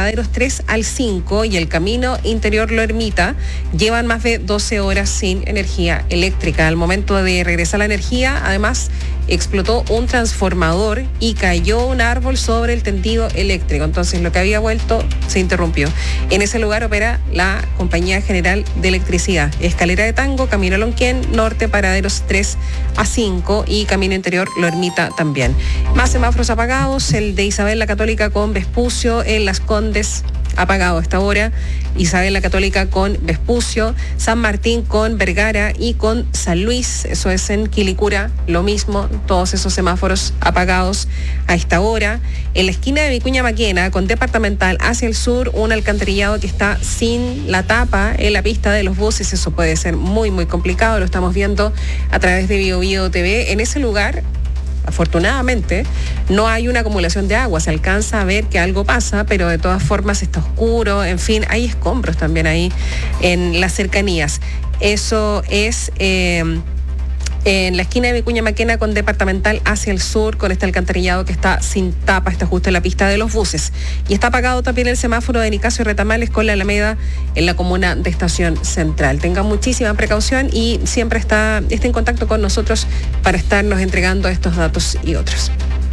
paraderos 3 al 5 y el camino interior Lo Ermita llevan más de 12 horas sin energía eléctrica. Al momento de regresar la energía, además, explotó un transformador y cayó un árbol sobre el tendido eléctrico. Entonces, lo que había vuelto se interrumpió. En ese lugar opera la Compañía General de Electricidad. Escalera de Tango, Camino Lonquén, Norte, paraderos 3 a 5 y camino interior Lo Ermita también. Más semáforos apagados, el de Isabel la Católica con Vespucio, en Las Condes apagado a esta hora, Isabel la Católica con Vespucio, San Martín con Vergara y con San Luis, eso es en Quilicura, lo mismo, todos esos semáforos apagados a esta hora. En la esquina de Vicuña Maquena con Departamental hacia el sur, un alcantarillado que está sin la tapa en la pista de los buses, eso puede ser muy complicado, lo estamos viendo a través de Bio Bio TV. En ese lugar, afortunadamente, no hay una acumulación de agua, se alcanza a ver que algo pasa, pero de todas formas está oscuro, en fin, hay escombros también ahí en las cercanías. Eso es en la esquina de Vicuña Maquena con Departamental hacia el sur, con este alcantarillado que está sin tapa, está justo en la pista de los buses. Y está apagado también el semáforo de Nicasio Retamales con la Alameda en la comuna de Estación Central. Tengan muchísima precaución y siempre esté en contacto con nosotros para estarnos entregando estos datos y otros.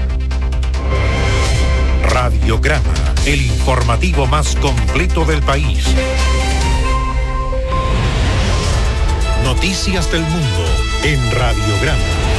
Radiograma, el informativo más completo del país. Noticias del mundo en Radiograma.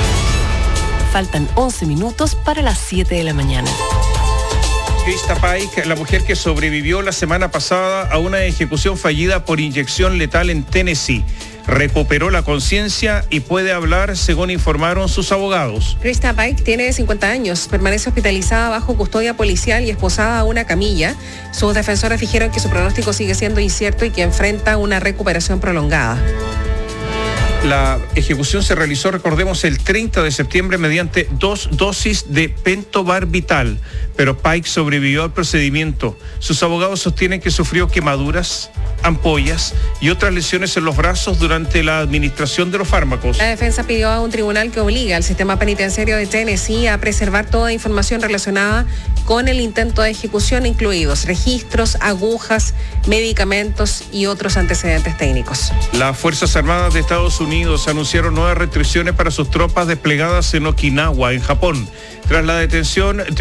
Faltan 11 minutos para las 7 de la mañana. Krista Pike, la mujer que sobrevivió la semana pasada a una ejecución fallida por inyección letal en Tennessee, recuperó la conciencia y puede hablar, según informaron sus abogados. Krista Pike tiene 50 años, permanece hospitalizada bajo custodia policial y esposada a una camilla. Sus defensores dijeron que su pronóstico sigue siendo incierto y que enfrenta una recuperación prolongada. La ejecución se realizó, recordemos, el 30 de septiembre mediante 2 dosis de pentobarbital, pero Pike sobrevivió al procedimiento. Sus abogados sostienen que sufrió quemaduras, ampollas y otras lesiones en los brazos durante la administración de los fármacos. La defensa pidió a un tribunal que obligue al sistema penitenciario de Tennessee a preservar toda información relacionada con el intento de ejecución, incluidos registros, agujas, medicamentos y otros antecedentes técnicos. Las Fuerzas Armadas de Estados Unidos anunciaron nuevas restricciones para sus tropas desplegadas en Okinawa, en Japón, tras la detención de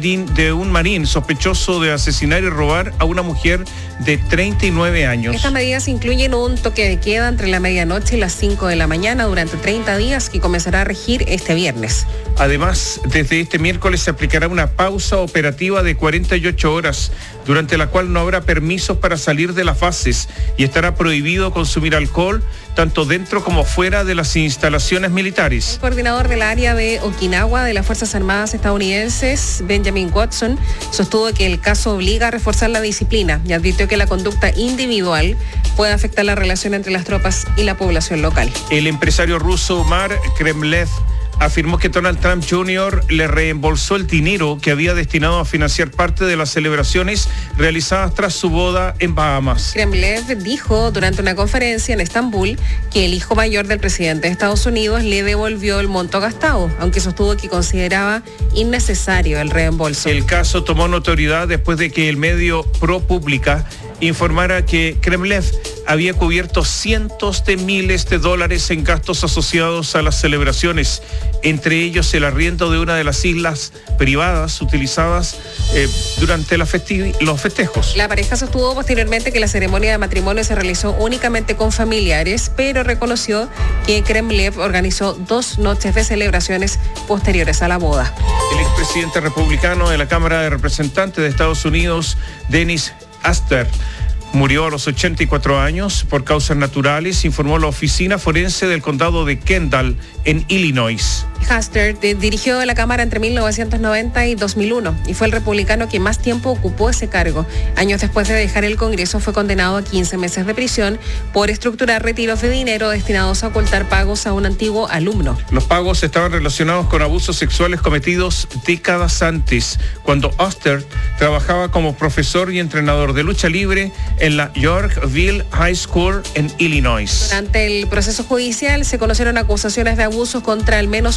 un marín sospechoso de asesinar y robar a una mujer de 39 años. Estas medidas incluyen un toque de queda entre la medianoche y las 5 de la mañana durante 30 días que comenzará a regir este viernes. Además, desde este miércoles se aplicará una pausa operativa de 48 horas, durante la cual no habrá permisos para salir de las bases y estará prohibido consumir alcohol tanto dentro como fuera de las instalaciones militares. El coordinador del área de Okinawa de las Fuerzas Armadas estadounidenses, Benjamin Watson, sostuvo que el caso obliga a reforzar la disciplina y advirtió que la conducta individual puede afectar la relación entre las tropas y la población local. El empresario ruso Omar Kremlev afirmó que Donald Trump Jr. le reembolsó el dinero que había destinado a financiar parte de las celebraciones realizadas tras su boda en Bahamas. Kremlev dijo durante una conferencia en Estambul que el hijo mayor del presidente de Estados Unidos le devolvió el monto gastado, aunque sostuvo que consideraba innecesario el reembolso. El caso tomó notoriedad después de que el medio ProPublica informara que Kremlev había cubierto cientos de miles de dólares en gastos asociados a las celebraciones, entre ellos el arriendo de una de las islas privadas utilizadas durante los festejos. La pareja sostuvo posteriormente que la ceremonia de matrimonio se realizó únicamente con familiares, pero reconoció que Kremlev organizó 2 noches de celebraciones posteriores a la boda. El expresidente republicano de la Cámara de Representantes de Estados Unidos, Dennis Hastert, murió a los 84 años por causas naturales, informó la oficina forense del condado de Kendall, en Illinois. Hastert dirigió la Cámara entre 1990 y 2001 y fue el republicano que más tiempo ocupó ese cargo. Años después de dejar el Congreso fue condenado a 15 meses de prisión por estructurar retiros de dinero destinados a ocultar pagos a un antiguo alumno. Los pagos estaban relacionados con abusos sexuales cometidos décadas antes, cuando Hastert trabajaba como profesor y entrenador de lucha libre en la Yorkville High School en Illinois. Durante el proceso judicial se conocieron acusaciones de abusos contra al menos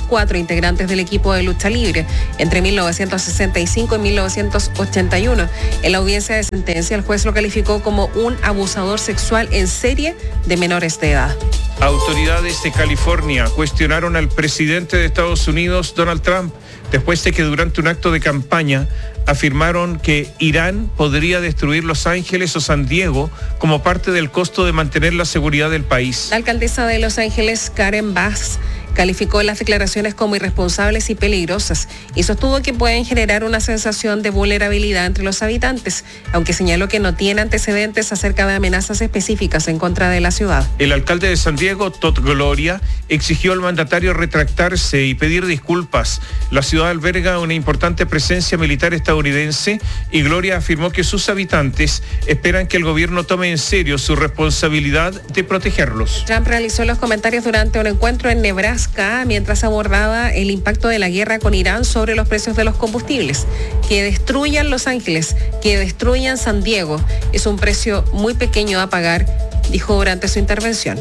4 integrantes del equipo de lucha libre entre 1965 y 1981. En la audiencia de sentencia, el juez lo calificó como un abusador sexual en serie de menores de edad. Autoridades de California cuestionaron al presidente de Estados Unidos, Donald Trump, después de que durante un acto de campaña afirmaron que Irán podría destruir Los Ángeles o San Diego como parte del costo de mantener la seguridad del país. La alcaldesa de Los Ángeles, Karen Bass, calificó las declaraciones como irresponsables y peligrosas y sostuvo que pueden generar una sensación de vulnerabilidad entre los habitantes, aunque señaló que no tiene antecedentes acerca de amenazas específicas en contra de la ciudad. El alcalde de San Diego, Todd Gloria, exigió al mandatario retractarse y pedir disculpas. La ciudad alberga una importante presencia militar estadounidense y Gloria afirmó que sus habitantes esperan que el gobierno tome en serio su responsabilidad de protegerlos. Trump realizó los comentarios durante un encuentro en Nebraska mientras abordaba el impacto de la guerra con Irán sobre los precios de los combustibles. Que destruyan Los Ángeles, que destruyan San Diego, es un precio muy pequeño a pagar, dijo durante su intervención.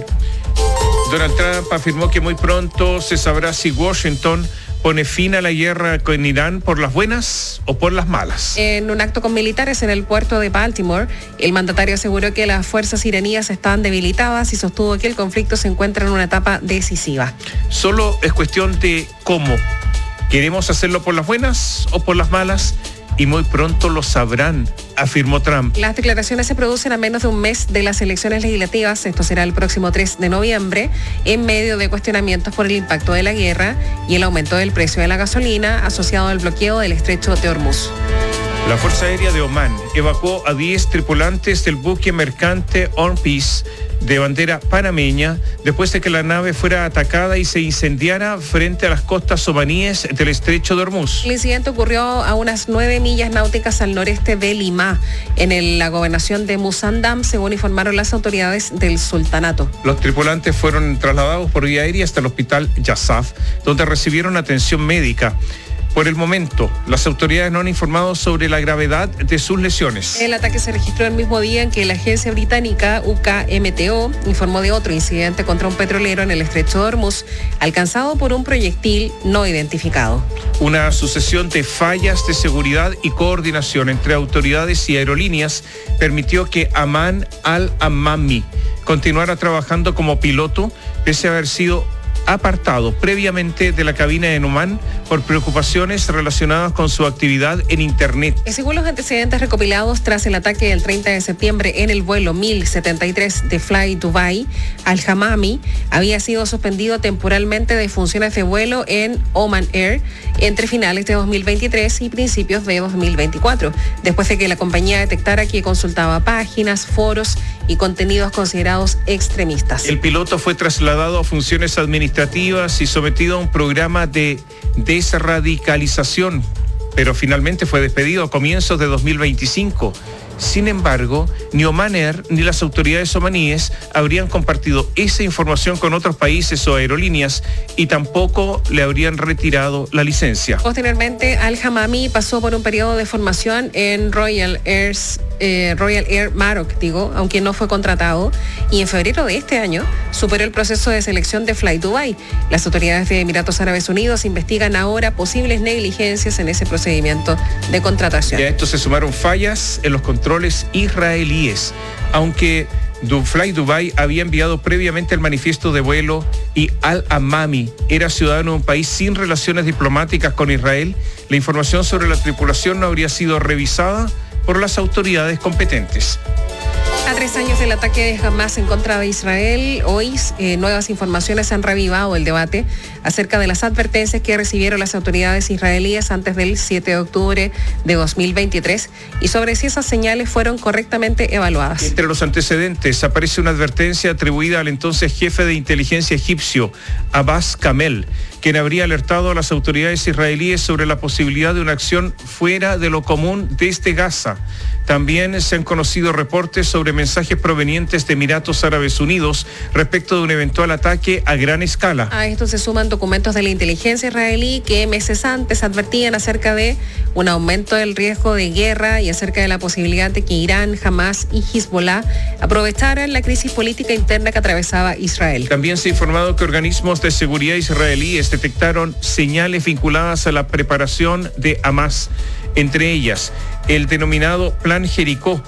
Donald Trump afirmó que muy pronto se sabrá si Washington pone fin a la guerra con Irán por las buenas o por las malas. En un acto con militares en el puerto de Baltimore, el mandatario aseguró que las fuerzas iraníes están debilitadas y sostuvo que el conflicto se encuentra en una etapa decisiva. Solo es cuestión de cómo. ¿Queremos hacerlo por las buenas o por las malas? Y muy pronto lo sabrán, afirmó Trump. Las declaraciones se producen a menos de un mes de las elecciones legislativas. Esto será el próximo 3 de noviembre, en medio de cuestionamientos por el impacto de la guerra y el aumento del precio de la gasolina asociado al bloqueo del estrecho de Hormuz. La Fuerza Aérea de Omán evacuó a 10 tripulantes del buque mercante On Peace de bandera panameña después de que la nave fuera atacada y se incendiara frente a las costas omaníes del estrecho de Hormuz. El incidente ocurrió a unas 9 millas náuticas al noreste de Lima, en la gobernación de Musandam, según informaron las autoridades del sultanato. Los tripulantes fueron trasladados por vía aérea hasta el hospital Yassaf, donde recibieron atención médica. Por el momento, las autoridades no han informado sobre la gravedad de sus lesiones. El ataque se registró el mismo día en que la agencia británica UKMTO informó de otro incidente contra un petrolero en el estrecho de Hormuz, alcanzado por un proyectil no identificado. Una sucesión de fallas de seguridad y coordinación entre autoridades y aerolíneas permitió que Aman Al-Ammami continuara trabajando como piloto, pese a haber sido apartado previamente de la cabina en Omán por preocupaciones relacionadas con su actividad en Internet. Según los antecedentes recopilados tras el ataque del 30 de septiembre en el vuelo 1073 de Fly Dubai, Al-Hammami había sido suspendido temporalmente de funciones de vuelo en Oman Air entre finales de 2023 y principios de 2024, después de que la compañía detectara que consultaba páginas, foros y contenidos considerados extremistas. El piloto fue trasladado a funciones administrativas y sometido a un programa de desradicalización, pero finalmente fue despedido a comienzos de 2025. Sin embargo, ni Oman Air ni las autoridades omaníes habrían compartido esa información con otros países o aerolíneas y tampoco le habrían retirado la licencia. Posteriormente, Al-Hammami pasó por un periodo de formación en Royal Air Maroc, aunque no fue contratado, y en febrero de este año superó el proceso de selección de Fly Dubai. Las autoridades de Emiratos Árabes Unidos investigan ahora posibles negligencias en ese procedimiento de contratación. Y a esto se sumaron fallas en los controles israelíes, aunque Fly Dubai había enviado previamente el manifiesto de vuelo y Al-Hammami era ciudadano de un país sin relaciones diplomáticas con Israel. La información sobre la tripulación no habría sido revisada por las autoridades competentes. A 3 años del ataque de Hamas en contra de Israel, hoy nuevas informaciones han revivado el debate acerca de las advertencias que recibieron las autoridades israelíes antes del 7 de octubre de 2023 y sobre si esas señales fueron correctamente evaluadas. Entre los antecedentes aparece una advertencia atribuida al entonces jefe de inteligencia egipcio, Abbas Kamel, quien habría alertado a las autoridades israelíes sobre la posibilidad de una acción fuera de lo común desde Gaza. También se han conocido reportes sobre mensajes provenientes de Emiratos Árabes Unidos respecto de un eventual ataque a gran escala. A esto se suman documentos de la inteligencia israelí que meses antes advertían acerca de un aumento del riesgo de guerra y acerca de la posibilidad de que Irán, Hamas y Hezbollah aprovecharan la crisis política interna que atravesaba Israel. También se ha informado que organismos de seguridad israelíes detectaron señales vinculadas a la preparación de Hamas, entre ellas el denominado Plan Jericó,